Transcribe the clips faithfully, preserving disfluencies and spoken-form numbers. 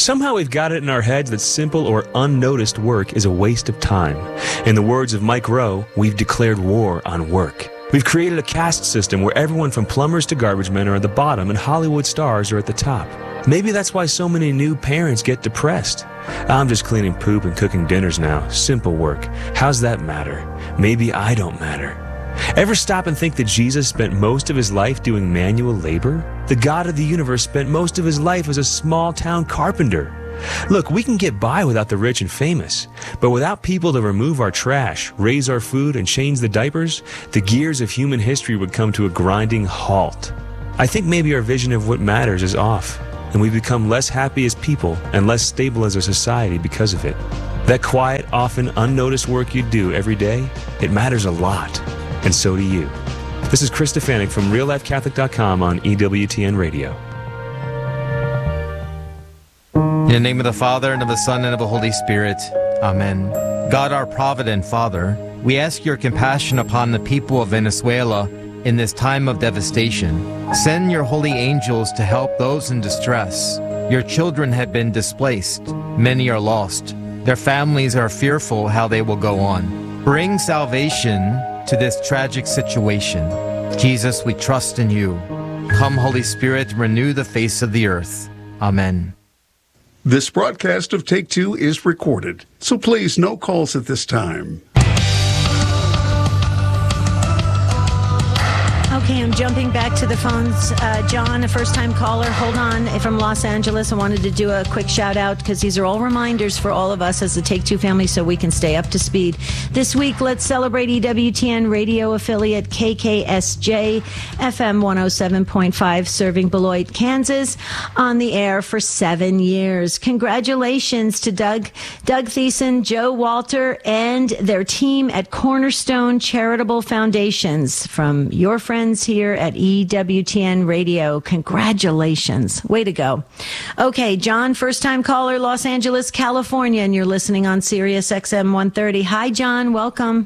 Somehow we've got it in our heads that simple or unnoticed work is a waste of time. In the words of Mike Rowe, we've declared war on work. We've created a caste system where everyone from plumbers to garbage men are at the bottom and Hollywood stars are at the top. Maybe that's why so many new parents get depressed. I'm just cleaning poop and cooking dinners now. Simple work. How's that matter? Maybe I don't matter. Ever stop and think that Jesus spent most of his life doing manual labor? The God of the universe spent most of his life as a small-town carpenter. Look, we can get by without the rich and famous, but without people to remove our trash, raise our food, and change the diapers, the gears of human history would come to a grinding halt. I think maybe our vision of what matters is off, and we become less happy as people and less stable as a society because of it. That quiet, often unnoticed work you do every day, it matters a lot. And so do you. This is Chris Stefanik from real life catholic dot com on E W T N Radio. In the name of the Father, and of the Son, and of the Holy Spirit. Amen. God, our provident Father, we ask your compassion upon the people of Venezuela in this time of devastation. Send your holy angels to help those in distress. Your children have been displaced. Many are lost. Their families are fearful how they will go on. Bring salvation to this tragic situation. Jesus, we trust in you. Come, Holy Spirit, renew the face of the earth. Amen. This broadcast of Take Two is recorded, so please no calls at this time. Okay, I'm jumping back to the phones. Uh, John, a first-time caller, hold on, from Los Angeles. I wanted to do a quick shout-out because these are all reminders for all of us as the Take-Two family so we can stay up to speed. This week, let's celebrate E W T N radio affiliate K K S J, F M one oh seven point five, serving Beloit, Kansas, on the air for seven years. Congratulations to Doug, Doug Thiessen, Joe Walter, and their team at Cornerstone Charitable Foundations. From your friends here at E W T N Radio. Congratulations. Way to go. Okay, John, first-time caller, Los Angeles, California, and you're listening on Sirius X M one thirty. Hi, John. Welcome.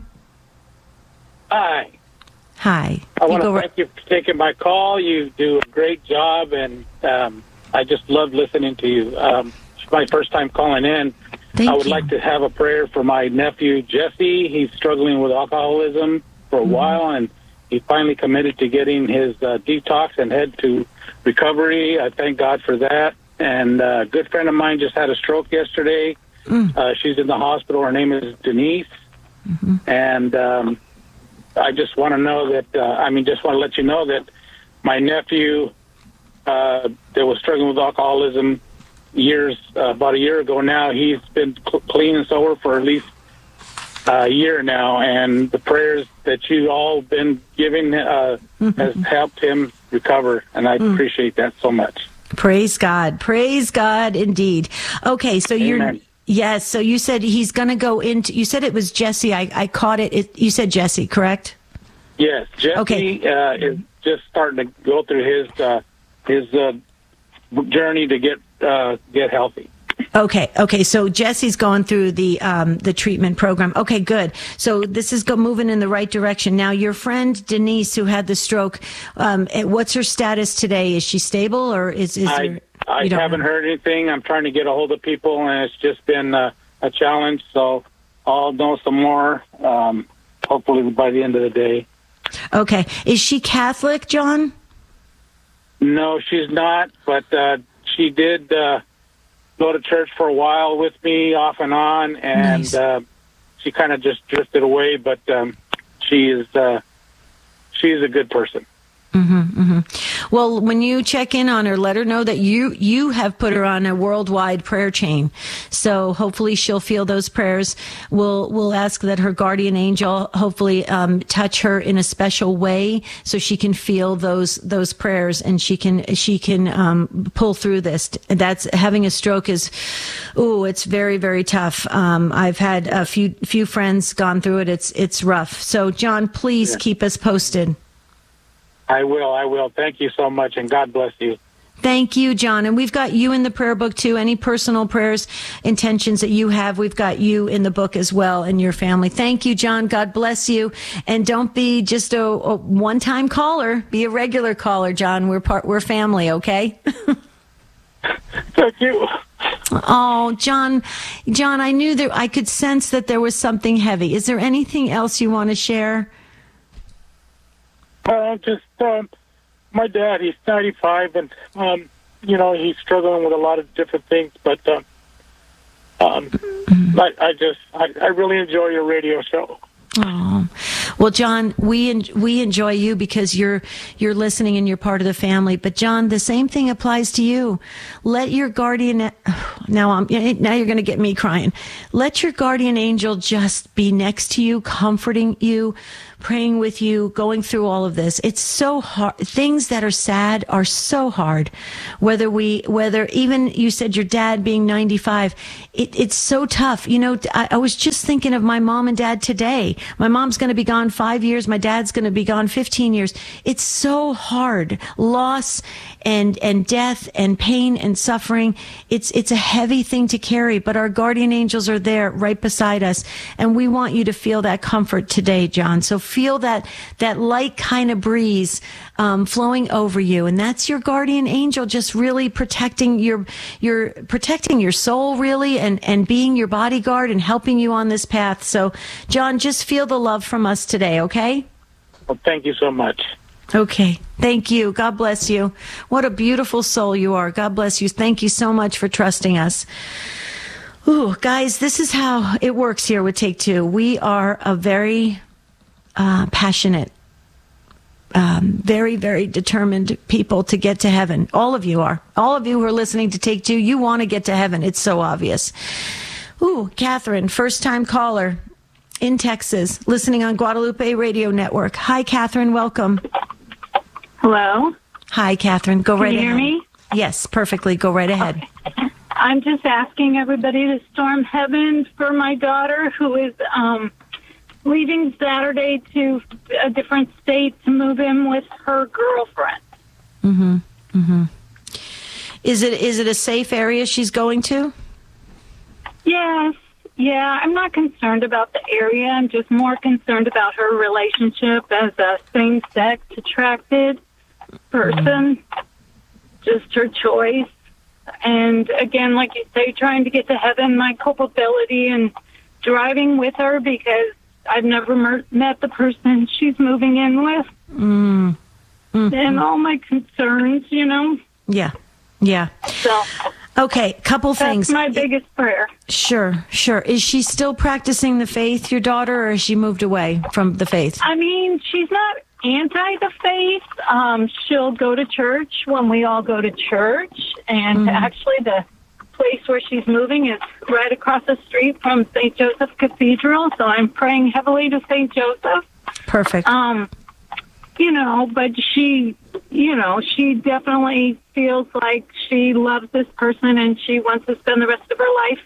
Hi. Hi. I want to go thank you for taking my call. You do a great job, and um, I just love listening to you. Um, it's my first time calling in. Thank I would you. like to have a prayer for my nephew, Jesse. He's struggling with alcoholism for a mm-hmm. while, and he finally committed to getting his uh, detox and head to recovery. I thank God for that. And uh, a good friend of mine just had a stroke yesterday. Mm. Uh, she's in the hospital. Her name is Denise. Mm-hmm. And um, I just want to know that, uh, I mean, just want to let you know that my nephew uh, that was struggling with alcoholism years, uh, about a year ago now, he's been cl- clean and sober for at least a year now, and the prayers that you all been giving uh, mm-hmm. has helped him recover, and I mm. appreciate that so much. Praise God. Praise God, indeed. Okay, so Amen. you're... Yes, so you said he's going to go into... You said it was Jesse. I, I caught it. it. You said Jesse, correct? Yes, Jesse okay. uh, is just starting to go through his uh, his uh, journey to get uh, get healthy. Okay, okay. So Jesse's going through the um, the treatment program. Okay, good. So this is go moving in the right direction. Now, your friend Denise, who had the stroke, um, what's her status today? Is she stable, or is is I there, I haven't know? heard anything. I'm trying to get a hold of people, and it's just been uh, a challenge. So I'll know some more. Um, hopefully by the end of the day. Okay. Is she Catholic, John? No, she's not. But uh, she did. Uh, go to church for a while with me off and on, and nice. uh, she kind of just drifted away, but um, she is uh, she is a good person. Mm-hmm, mm-hmm. Well, when you check in on her, let her know that you you have put her on a worldwide prayer chain. So hopefully she'll feel those prayers. We'll we'll ask that her guardian angel hopefully um, touch her in a special way so she can feel those those prayers and she can she can um, pull through this. That's having a stroke is, ooh, it's very very tough. Um, I've had a few few friends gone through it. It's it's rough. So John, please yeah. keep us posted. I will, I will. Thank you so much, and God bless you. Thank you, John. And we've got you in the prayer book, too. Any personal prayers, intentions that you have, we've got you in the book as well, and your family. Thank you, John. God bless you. And don't be just a, a one-time caller. Be a regular caller, John. We're part, we're family, okay? Thank you. Oh, John, John, I knew that I could sense that there was something heavy. Is there anything else you want to share? Uh, just um, my dad, he's ninety-five, and, um, you know, he's struggling with a lot of different things, but uh, um, mm-hmm. I, I just, I, I really enjoy your radio show. Oh, well, John, we en- we enjoy you because you're you're listening and you're part of the family. But John, the same thing applies to you. Let your guardian now I'm now you're going to get me crying. Let your guardian angel just be next to you, comforting you, praying with you, going through all of this. It's so hard. Things that are sad are so hard. Whether we, whether even you said your dad being ninety-five, it, it's so tough. You know, I, I was just thinking of my mom and dad today. My mom's going to be gone five years. My dad's going to be gone fifteen years. It's so hard. Loss and, and death and pain and suffering. It's, it's a heavy thing to carry, but our guardian angels are there right beside us. And we want you to feel that comfort today, John. So feel that, that light kind of breeze, um, flowing over you. And that's your guardian angel just really protecting your, your, protecting your soul really and, and being your bodyguard and helping you on this path. So John, just feel the love from us today. Okay. Well, thank you so much. Okay. Thank you. God bless you. What a beautiful soul you are. God bless you. Thank you so much for trusting us. Ooh, guys, this is how it works here with Take Two. We are a very uh, passionate, um, very, very determined people to get to heaven. All of you are. All of you who are listening to Take Two, you want to get to heaven. It's so obvious. Ooh, Catherine, first-time caller in Texas, listening on Guadalupe Radio Network. Hi, Catherine. Welcome. Hello. Hi, Catherine. Go Can right you ahead. hear me? Yes, perfectly. Go right ahead. Okay. I'm just asking everybody to storm heaven for my daughter who is um, leaving Saturday to a different state to move in with her girlfriend. Mm-hmm. Mm-hmm. Is it is it a safe area she's going to? Yes. Yeah, I'm not concerned about the area. I'm just more concerned about her relationship as a same-sex attracted person. Mm-hmm. Just her choice. And again, like you say, trying to get to heaven, my culpability and driving with her because I've never mer- met the person she's moving in with. Mm. Mm-hmm. And all my concerns, you know? Yeah, yeah. So... Okay, couple That's things. That's my biggest prayer. Sure, sure. Is she still practicing the faith, your daughter, or has she moved away from the faith? I mean, she's not anti the faith. Um, she'll go to church when we all go to church. And mm-hmm. actually, the place where she's moving is right across the street from Saint Joseph Cathedral. So I'm praying heavily to Saint Joseph. Perfect. Um, you know, but she... You know, she definitely feels like she loves this person and she wants to spend the rest of her life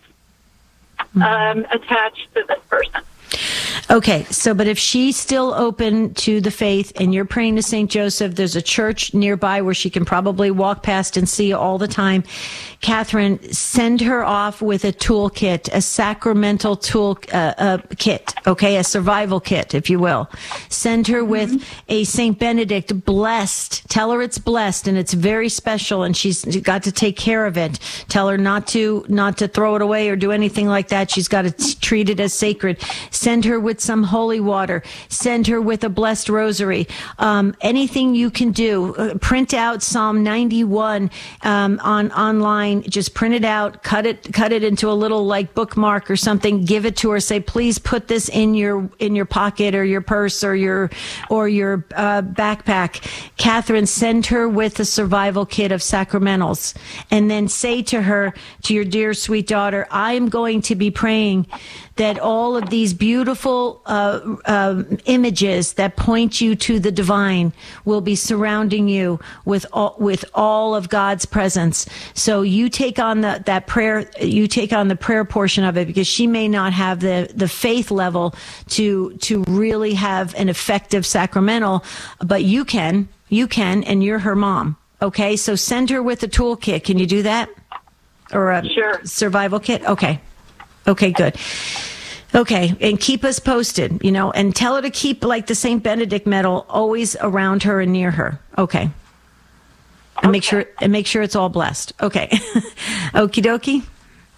um, attached to this person. Okay, so but if she's still open to the faith and you're praying to Saint Joseph, there's a church nearby where she can probably walk past and see all the time. Catherine, send her off with a toolkit, a sacramental tool uh, uh, kit, okay, a survival kit, if you will. Send her with mm-hmm. a Saint Benedict blessed. Tell her it's blessed and it's very special and she's got to take care of it. Tell her not to not to throw it away or do anything like that. She's got to t- treat it as sacred. Send her with some holy water. Send her with a blessed rosary. Um, anything you can do. Uh, print out Psalm ninety-one um, on online. Just print it out, cut it, cut it into a little like bookmark or something. Give it to her. Say, please put this in your in your pocket or your purse or your or your uh, backpack. Catherine, send her with a survival kit of sacramentals, and then say to her, to your dear sweet daughter, I am going to be praying that all of these beautiful uh, uh, images that point you to the divine will be surrounding you with all, with all of God's presence. So you take on the, that prayer, you take on the prayer portion of it because she may not have the, the faith level to to really have an effective sacramental, but you can, you can, and you're her mom. Okay, so send her with a toolkit. Can you do that? Or a sure. survival kit? Okay. Okay, good. Okay, and keep us posted, you know, and tell her to keep, like, the Saint Benedict medal always around her and near her. Okay. And okay. make sure and make sure it's all blessed. Okay. Okie dokie.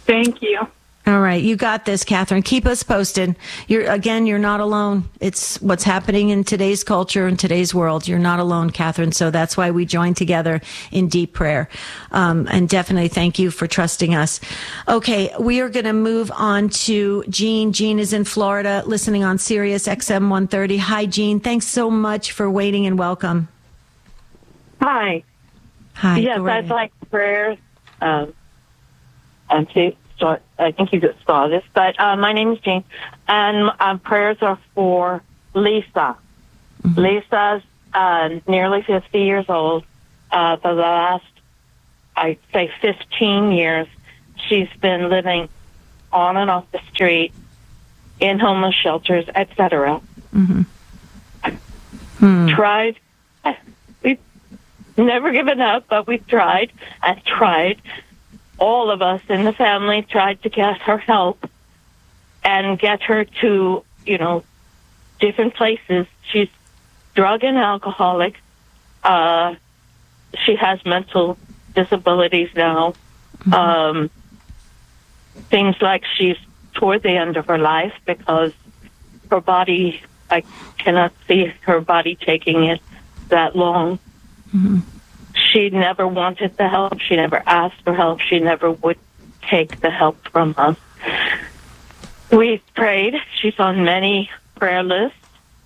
Thank you. All right, you got this, Catherine. Keep us posted. You're again, you're not alone. It's what's happening in today's culture and today's world. You're not alone, Catherine. So that's why we join together in deep prayer. Um, and definitely thank you for trusting us. Okay, we are going to move on to Jean. Jean is in Florida, listening on Sirius X M one thirty. Hi, Jean. Thanks so much for waiting and welcome. Hi. Hi. Yes, I'd like prayers. Um, and to start, I think you just saw this, but uh, my name is Jean, and uh, prayers are for Lisa. Mm-hmm. Lisa's uh, nearly fifty years old. Uh, for the last, I'd say, fifteen years, she's been living on and off the street, in homeless shelters, et cetera. Mm-hmm. Hmm. Tried. We've never given up, but we've tried and tried. All of us in the family tried to get her help and get her to, you know, different places. She's drug and alcoholic. Uh, she has mental disabilities now. Mm-hmm. Um, seems like she's toward the end of her life because her body, I cannot see her body taking it that long. Mm-hmm. She never wanted the help. She never asked for help. She never would take the help from us. We've prayed. She's on many prayer lists.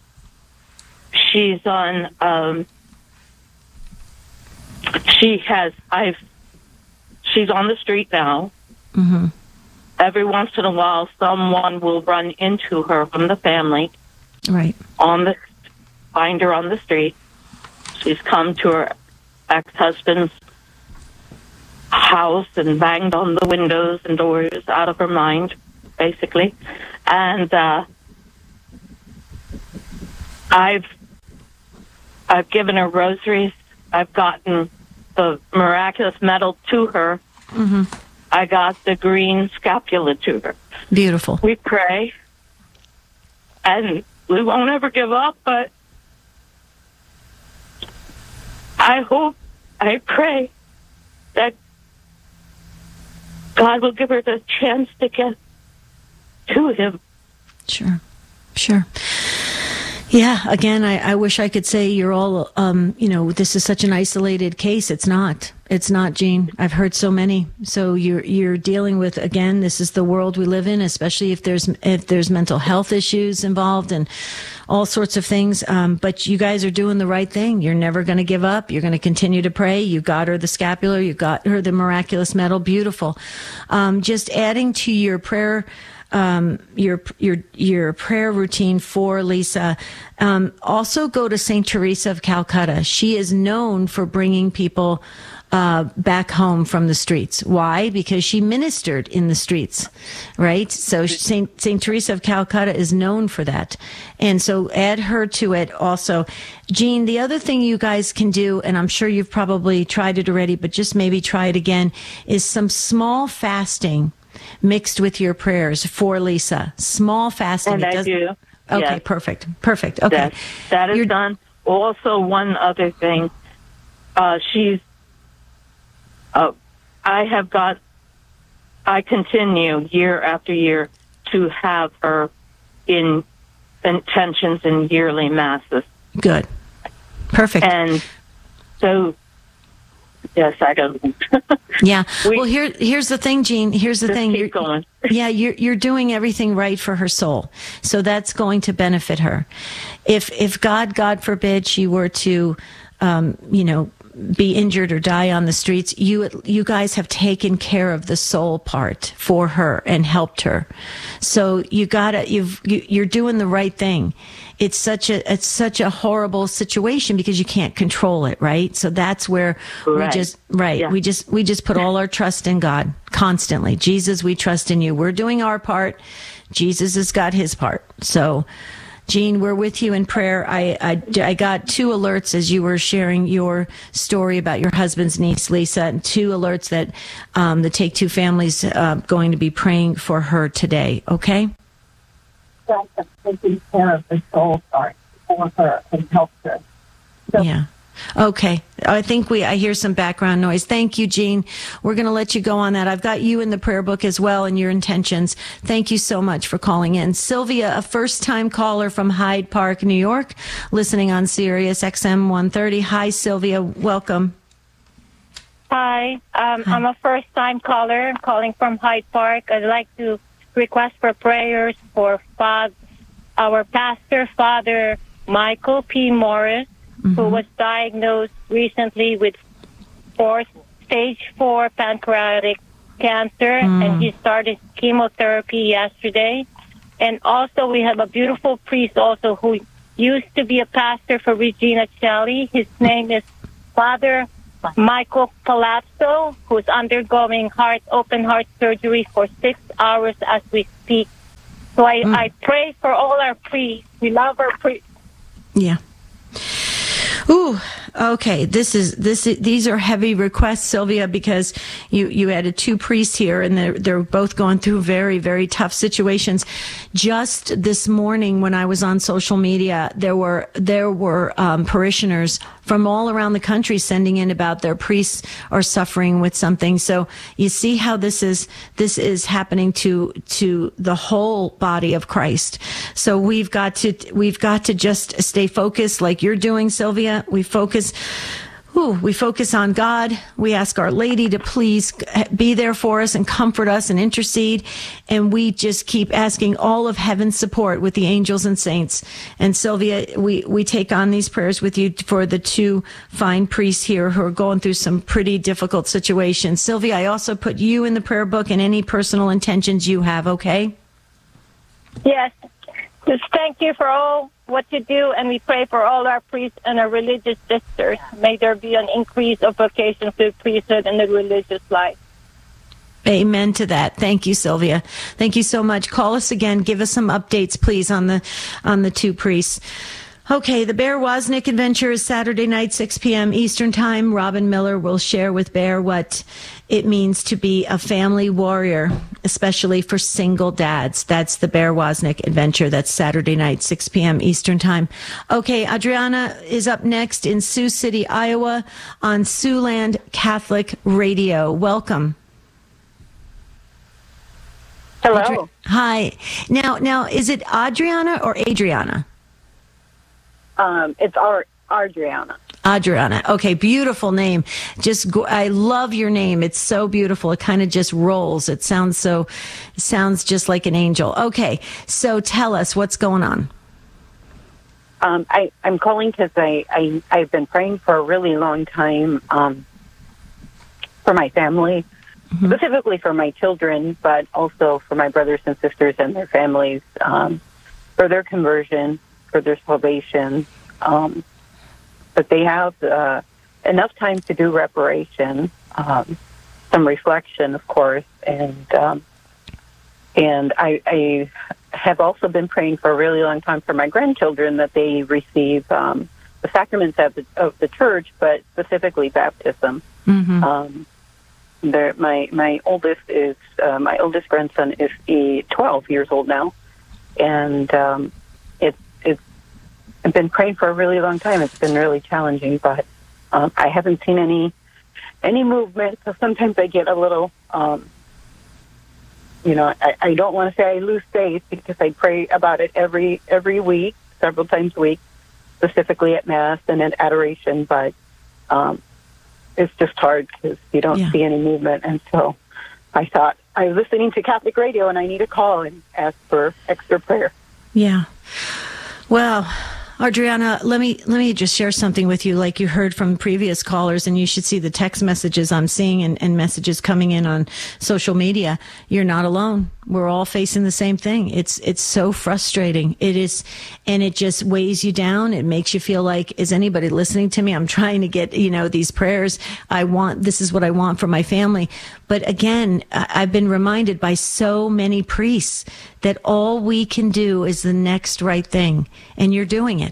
She's on, um, she has, I've, she's on the street now. Mm-hmm. Every once in a while, someone will run into her from the family. Right. On the, find her on the street. She's come to her ex-husband's house and banged on the windows and doors out of her mind, basically. And uh, I've I've given her rosaries. I've gotten the miraculous medal to her. Mm-hmm. I got the green scapula to her. Beautiful. We pray, and we won't ever give up, but I hope, I pray that God will give her the chance to get to him. Sure, sure. Yeah, again, I, I wish I could say you're all, um, you know, this is such an isolated case. It's not. It's not, Jean. I've heard so many. So you're you're dealing with, again, this is the world we live in, especially if there's if there's mental health issues involved and all sorts of things. Um, but you guys are doing the right thing. You're never going to give up. You're going to continue to pray. You got her the scapular. You got her the miraculous medal. Beautiful. Um, just adding to your prayer. Um, your your your prayer routine for Lisa. Um, also go to Saint Teresa of Calcutta. She is known for bringing people uh, back home from the streets. Why? Because she ministered in the streets, right? So Saint Saint Teresa of Calcutta is known for that, and so add her to it also. Jean, the other thing you guys can do, and I'm sure you've probably tried it already, but just maybe try it again, is some small fasting mixed with your prayers for Lisa. Small fasting. And it I does... do. Okay, yes. perfect. Perfect. Okay. That, that is You're... done. Also, one other thing. Uh, she's, uh, I have got, I continue year after year to have her in intentions in yearly masses. Good. Perfect. And so, yes, I don't. Yeah. We, well, here, here's the thing, Jean. Here's the just thing. Keep You're, going. yeah, you're you're doing everything right for her soul, so that's going to benefit her. If if God, God forbid, she were to, um, you know, be injured or die on the streets, you you guys have taken care of the soul part for her and helped her. So you gotta you've you, you're doing the right thing. It's such a it's such a horrible situation because you can't control it, right? So that's where right. we just right yeah. we just we just put all our trust in God constantly. Jesus, we trust in you. We're doing our part. Jesus has got his part. So, Jean, we're with you in prayer. I, I, I got two alerts as you were sharing your story about your husband's niece, Lisa, and two alerts that um, the Take Two family's uh, going to be praying for her today. Okay? Taking care of the soul part for her and help her. So yeah. Okay. I think we, I hear some background noise. Thank you, Jean. We're going to let you go on that. I've got you in the prayer book as well and your intentions. Thank you so much for calling in. Sylvia, a first time caller from Hyde Park, New York, listening on Sirius X M one thirty. Hi, Sylvia. Welcome. Hi, um, Hi. I'm a first time caller. I'm calling from Hyde Park. I'd like to request for prayers for Father, our pastor, Father Michael P. Morris, mm-hmm. who was diagnosed recently with fourth stage four pancreatic cancer, mm. and he started chemotherapy yesterday. And also, we have a beautiful priest also who used to be a pastor for Regina Celli. His name is Father Michael Palazzo, who's undergoing heart open heart surgery for six hours as we speak. So I, mm. I pray for all our priests. We love our priests. Yeah. Ooh, okay. This is this. Is, these are heavy requests, Sylvia, because you you added two priests here, and they're they're both going through very very tough situations. Just this morning, when I was on social media, there were there were um, parishioners from all around the country sending in about their priests are suffering with something. So you see how this is this is happening to to the whole body of Christ. So we've got to we've got to just stay focused, like you're doing, Sylvia. We focus. Ooh, we focus on God. We ask Our Lady to please be there for us and comfort us and intercede. And we just keep asking all of heaven's support with the angels and saints. And Sylvia, we, we take on these prayers with you for the two fine priests here who are going through some pretty difficult situations. Sylvia, I also put you in the prayer book and any personal intentions you have, okay? Yes. Just thank you for all what you do, and we pray for all our priests and our religious sisters. May there be an increase of vocation to the priesthood and the religious life. Amen to that. Thank you, Sylvia. Thank you so much. Call us again. Give us some updates, please, on the on the two priests. Okay, the Bear Wozniak Adventure is Saturday night, six p.m. Eastern Time. Robin Miller will share with Bear what it means to be a family warrior, especially for single dads. That's the Bear Wozniak Adventure. That's Saturday night, six p.m. Eastern Time. Okay, Adriana is up next in Sioux City, Iowa, on Siouxland Catholic Radio. Welcome. Hello. Adri- Hi. Now, now, is it Adriana or Adriana? Um, it's our Adriana. Adriana. Okay, beautiful name. Just go, I love your name. It's so beautiful. It kind of just rolls. It sounds so, it sounds just like an angel. Okay, so tell us what's going on. Um, I, I'm calling because I, I, I've been praying for a really long time um, for my family, mm-hmm. specifically for my children, but also for my brothers and sisters and their families, um, for their conversion, for their salvation, um, but they have uh, enough time to do reparation, um, some reflection, of course, and um, and I, I have also been praying for a really long time for my grandchildren that they receive um, the sacraments of the, of the church, but specifically baptism. Mm-hmm. Um, my my oldest is uh, my oldest grandson is uh, twelve years old now, and um, it's it's. I've been praying for a really long time. It's been really challenging, but um, I haven't seen any any movement. So sometimes I get a little, um, you know, I, I don't want to say I lose faith because I pray about it every every week, several times a week, specifically at Mass and at adoration. But um, it's just hard because you don't yeah. see any movement. And so I thought I was listening to Catholic radio, and I need to call and ask for extra prayer. Yeah. Well, Adriana, let me let me just share something with you, like you heard from previous callers, and you should see the text messages I'm seeing and, and messages coming in on social media. You're not alone. We're all facing the same thing. It's it's so frustrating. It is, and it just weighs you down. It makes you feel like, is anybody listening to me? I'm trying to get, you know, these prayers. I want, this is what I want for my family. But again, I've been reminded by so many priests that all we can do is the next right thing. And you're doing it.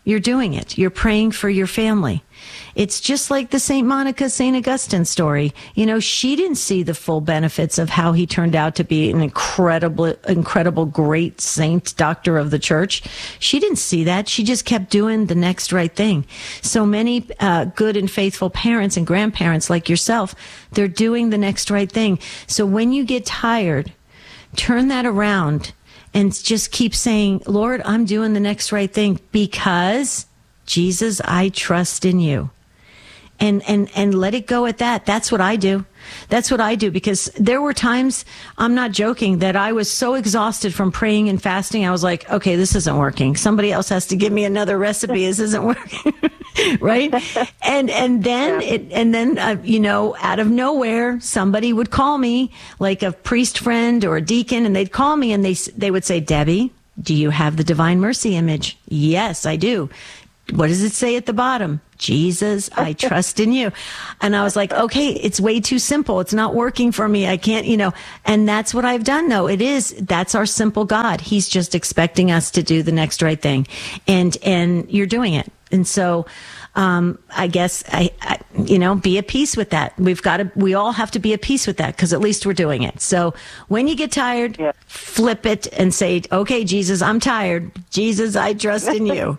You're doing it. You're praying for your family. It's just like the Saint Monica, Saint Augustine story. You know, she didn't see the full benefits of how he turned out to be an incredible, incredible, great saint, doctor of the church. She didn't see that. She just kept doing the next right thing. So many uh, good and faithful parents and grandparents like yourself, they're doing the next right thing. So when you get tired, turn that around and just keep saying, Lord, I'm doing the next right thing because Jesus, I trust in you. And, and, and let it go at that. That's what I do. That's what I do, because there were times, I'm not joking, that I was so exhausted from praying and fasting. I was like, okay, this isn't working. Somebody else has to give me another recipe. This isn't working. Right. And, and then yeah. it, and then, uh, you know, out of nowhere, somebody would call me, like a priest friend or a deacon, and they'd call me and they, they would say, Debbie, do you have the Divine Mercy image? Yes, I do. What does it say at the bottom? Jesus, I trust in you. And I was like, okay, it's way too simple. It's not working for me. I can't, you know, and that's what I've done though. It is, that's our simple God. He's just expecting us to do the next right thing. And, and you're doing it. And so, um, I guess I, I, you know, be at peace with that. We've got to, we all have to be at peace with that, because at least we're doing it. So when you get tired, yeah. flip it and say, okay, Jesus, I'm tired. Jesus, I trust in you.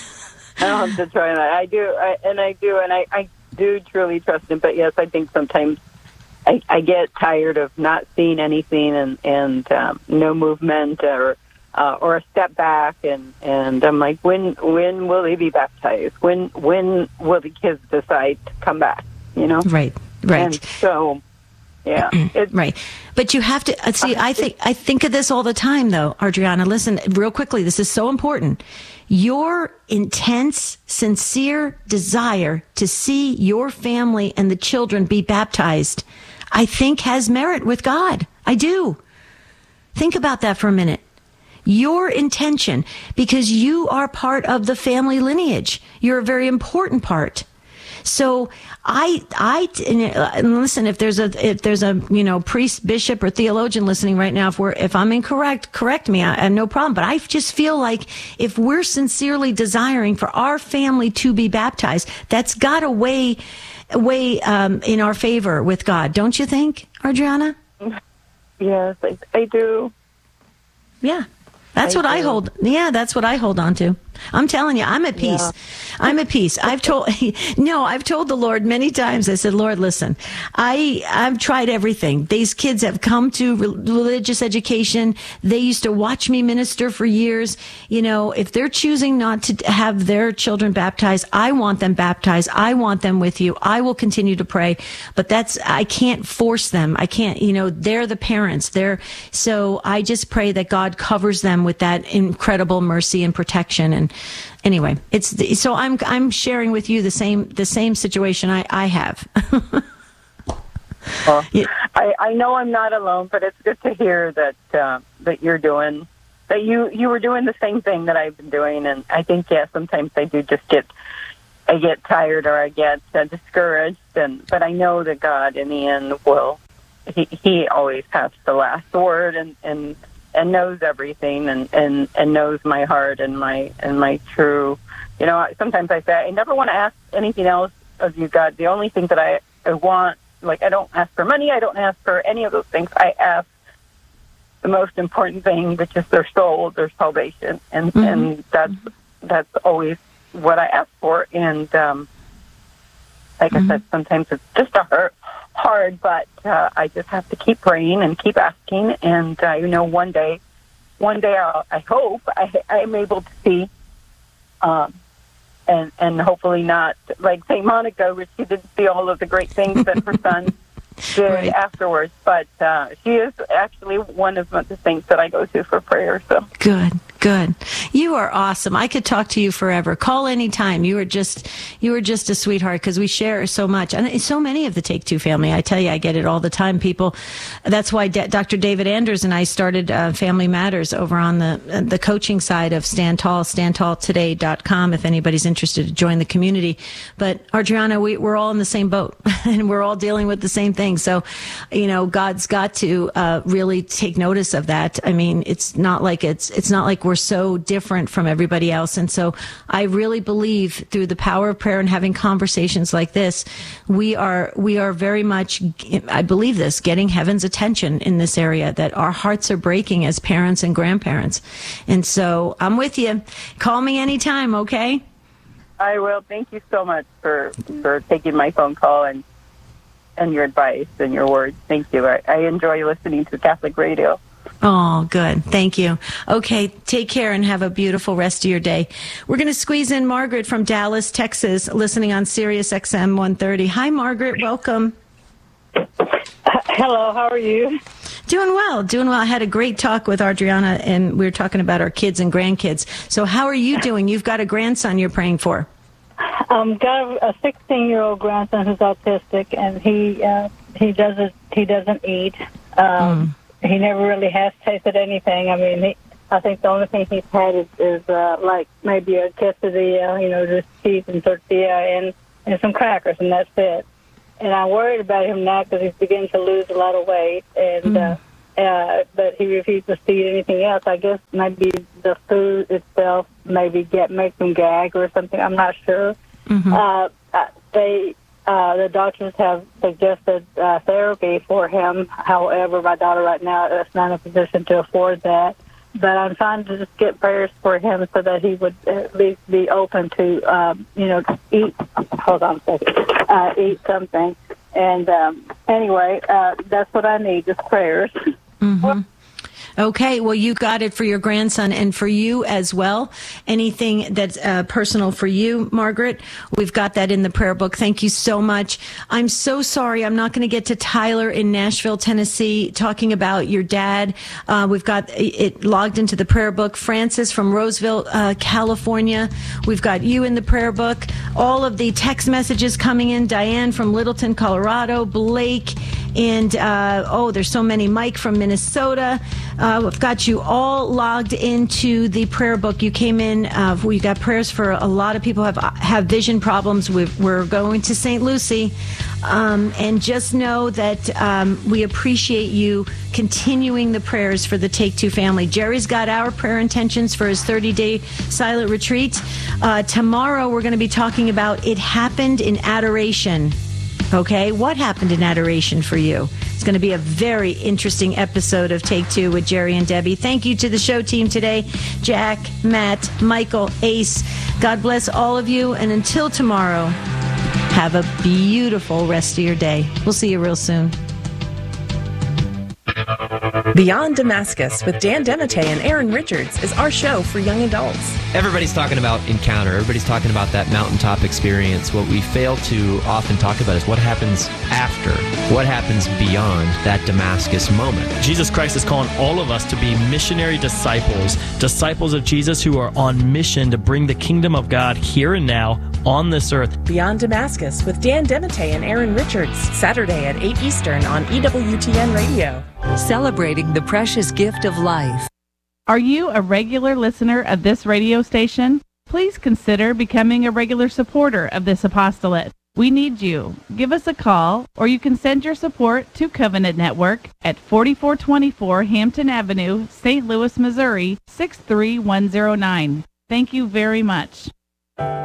I don't have to try that. I do, I, and I do, and I, I do truly trust him. But yes, I think sometimes I, I get tired of not seeing anything and and um, no movement or uh, or a step back, and, and I'm like, when when will they be baptized? When when will the kids decide to come back? You know, right, right. And so, yeah, it, right. But you have to see. I think I think of this all the time, though, Adriana. Listen, real quickly. This is so important. Your intense, sincere desire to see your family and the children be baptized, I think has merit with God. I do. Think about that for a minute. Your intention, because you are part of the family lineage. You're a very important part. So I, I, and listen, if there's a, if there's a, you know, priest, bishop, or theologian listening right now, if we're, if I'm incorrect, correct me. I have no problem. But I just feel like if we're sincerely desiring for our family to be baptized, that's got to weigh, weigh, um, in our favor with God. Don't you think, Adriana? Yes, I, I do. Yeah. That's I what do. I hold. Yeah, that's what I hold on to. I'm telling you, I'm at peace. Yeah. I'm at peace. I've told, no, I've told the Lord many times. I said, Lord, listen, I, I've tried everything. These kids have come to religious education. They used to watch me minister for years. You know, if they're choosing not to have their children baptized, I want them baptized. I want them with you. I will continue to pray, but that's, I can't force them. I can't, you know, they're the parents. They're, so I just pray that God covers them with that incredible mercy and protection. And anyway, it's the, so I'm I'm sharing with you the same the same situation I I have. Well, yeah. I I know I'm not alone, but it's good to hear that uh, that you're doing that you you were doing the same thing that I've been doing, and I think yeah, sometimes I do just get I get tired or I get uh, discouraged, and but I know that God in the end will he he always has the last word, and and. and knows everything and, and, and knows my heart and my and my true, you know, sometimes I say, I never want to ask anything else of you, God. The only thing that I, I want, like, I don't ask for money, I don't ask for any of those things. I ask the most important thing, which is their soul, their salvation. And, mm-hmm. and that's, that's always what I ask for. And um, like mm-hmm. I said, sometimes it's just a hurt. hard, but uh, I just have to keep praying and keep asking, and uh, you know, one day, one day, I'll, I hope I, I'm able to see, um, and and hopefully not like Saint Monica, which she didn't see all of the great things that her son did right. afterwards, but uh, she is actually one of the saints that I go to for prayer. So good. Good. You are awesome. I could talk to you forever. Call anytime. You are just, you are just a sweetheart, because we share so much. And so many of the Take Two family. I tell you, I get it all the time. People, that's why D- Doctor David Anders and I started uh, Family Matters over on the uh, the coaching side of Stand Tall, stand tall today dot com, if anybody's interested to join the community. But Adriana, we, we're all in the same boat and we're all dealing with the same thing. So, you know, God's got to uh, really take notice of that. I mean, it's not like it's, it's not like we're we're so different from everybody else. And so I really believe through the power of prayer and having conversations like this, we are, we are very much, I believe this, getting heaven's attention in this area, that our hearts are breaking as parents and grandparents. And so I'm with you. Call me anytime, okay? I will. Thank you so much for, for taking my phone call and and your advice and your words. Thank you. I, I enjoy listening to Catholic radio. Oh, good. Thank you. Okay, take care and have a beautiful rest of your day. We're going to squeeze in Margaret from Dallas, Texas, listening on Sirius X M one thirty. Hi, Margaret. Welcome. Hello, how are you? Doing well, doing well. I had a great talk with Adriana, and we were talking about our kids and grandkids. So how are you doing? You've got a grandson you're praying for. Um, got a sixteen-year-old grandson who's autistic, and he uh, he doesn't he doesn't eat. Um, mm. He never really has tasted anything. I mean, he, I think the only thing he's had is, is uh, like maybe a quesadilla, you know, just cheese and tortilla and and some crackers, and that's it. And I'm worried about him now because he's beginning to lose a lot of weight, and mm. uh, uh, but he refuses to eat anything else. I guess maybe the food itself maybe get make him gag or something. I'm not sure. Mm-hmm. Uh, they uh, the doctors have suggested uh, therapy for him. However, my daughter right now is not in a position to afford that. But I'm trying to just get prayers for him so that he would at least be open to, um, you know, eat. Hold on a second. Uh, eat something. And um, anyway, uh, that's what I need, just prayers. Mm-hmm. Okay, well, you got it for your grandson and for you as well. Anything that's uh, personal for you, Margaret, we've got that in the prayer book. Thank you so much. I'm so sorry I'm not going to get to Tyler in Nashville, Tennessee, talking about your dad. Uh, we've got it logged into the prayer book. Francis from Roseville, uh, California, we've got you in the prayer book. All of the text messages coming in. Diane from Littleton, Colorado, Blake, and uh, oh, there's so many. Mike from Minnesota. Uh, we've got you all logged into the prayer book. You came in. Uh, we got prayers for a lot of people who have have vision problems. We've, we're going to Saint Lucie, um, and just know that um, we appreciate you continuing the prayers for the Take Two family. Jerry's got our prayer intentions for his thirty-day silent retreat. Uh, tomorrow we're going to be talking about It Happened in Adoration. Okay, what happened in adoration for you? It's going to be a very interesting episode of Take Two with Jerry and Debbie. Thank you to the show team today, Jack, Matt, Michael, Ace. God bless all of you, and until tomorrow, have a beautiful rest of your day. We'll see you real soon. Beyond Damascus with Dan Dematteis and Aaron Richards is our show for young adults. Everybody's talking about encounter. Everybody's talking about that mountaintop experience. What we fail to often talk about is what happens after, what happens beyond that Damascus moment. Jesus Christ is calling all of us to be missionary disciples, disciples of Jesus who are on mission to bring the kingdom of God here and now on this earth. Beyond Damascus with Dan Dematteis and Aaron Richards, Saturday at eight Eastern on E W T N Radio. Celebrating the precious gift of life. Are you a regular listener of this radio station? Please consider becoming a regular supporter of this apostolate. We need you. Give us a call, or you can send your support to Covenant Network at forty-four twenty-four Hampton Avenue, Saint Louis, Missouri, six three one zero nine. Thank you very much.